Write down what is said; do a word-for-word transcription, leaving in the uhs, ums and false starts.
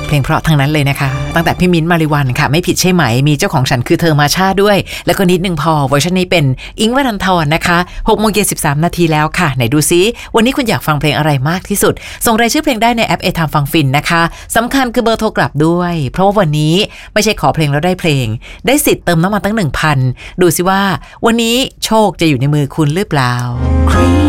เพลงเพราะทั้งนั้นเลยนะคะตั้งแต่พี่มิ้นท์มาริวันค่ะไม่ผิดใช่ไหมมีเจ้าของฉันคือเธอมาชาด้วยแล้วก็นิดนึงพอเวอร์ชันนี้เป็นอิงค์วรันธรนะคะหกโมงเย็นสิบสามนาทีแล้วค่ะไหนดูซิวันนี้คุณอยากฟังเพลงอะไรมากที่สุดส่งรายชื่อเพลงได้ในแอป เอ ไทม์ ฟังฟินนะคะสำคัญคือเบอร์โทรกลับด้วยเพราะว่าวันนี้ไม่ใช่ขอเพลงแล้วได้เพลงได้สิทธิ์เติมน้ำมันตั้ง หนึ่งพัน ดูซิว่าวันนี้โชคจะอยู่ในมือคุณหรือเปล่า